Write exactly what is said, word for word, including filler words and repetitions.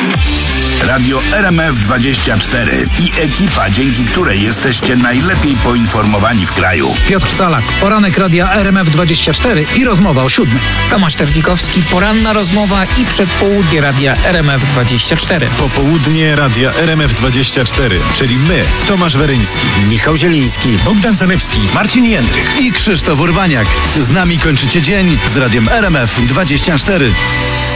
Radio R M F dwadzieścia cztery i ekipa, dzięki której jesteście najlepiej poinformowani w kraju. Piotr Salak, poranek Radia R M F dwadzieścia cztery i rozmowa o siódmej. Tomasz Terzbikowski, poranna rozmowa i przedpołudnie Radia R M F dwadzieścia cztery. Popołudnie Radia R M F dwadzieścia cztery, czyli my, Tomasz Weryński, Michał Zieliński, Bogdan Zalewski, Marcin Jędrych i Krzysztof Urbaniak. Z nami kończycie dzień z Radiem R M F dwadzieścia cztery.